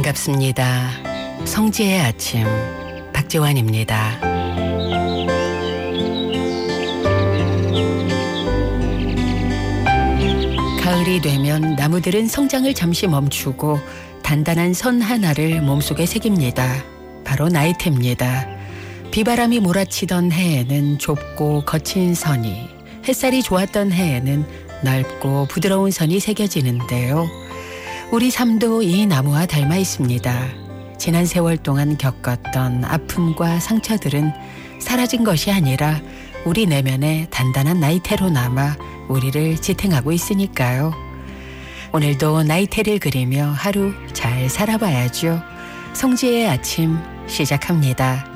반갑습니다. 성지의 아침 박지환입니다. 가을이 되면 나무들은 성장을 잠시 멈추고 단단한 선 하나를 몸속에 새깁니다. 바로 나이테입니다. 비바람이 몰아치던 해에는 좁고 거친 선이, 햇살이 좋았던 해에는 넓고 부드러운 선이 새겨지는데요. 우리 삶도 이 나무와 닮아 있습니다. 지난 세월 동안 겪었던 아픔과 상처들은 사라진 것이 아니라 우리 내면에 단단한 나이테로 남아 우리를 지탱하고 있으니까요. 오늘도 나이테를 그리며 하루 잘 살아봐야죠. 성지의 아침 시작합니다.